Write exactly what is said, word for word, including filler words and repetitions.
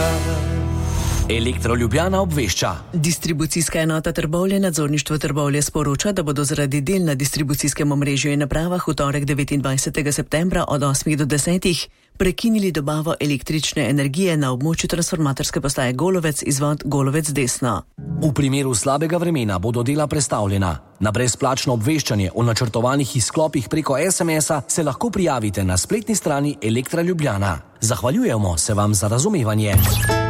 Elektro Ljubljana obvešča. Distribucijska enota Trbovlje, nadzorništvo Trbovlje sporoča, da bodo zaradi del na distribucijskem omrežju in napravah v torek devetindvajsetega septembra od osmih do desetih prekinili dobavo električne energije na območju transformatorske postaje Golovec, izvod Golovec desno. V primeru slabega vremena bodo dela prestavljena. Na brezplačno obveščanje o načrtovanih izklopih preko es em es-a se lahko prijavite na spletni strani Elektra Ljubljana. Zahvaljujemo se vam za razumevanje.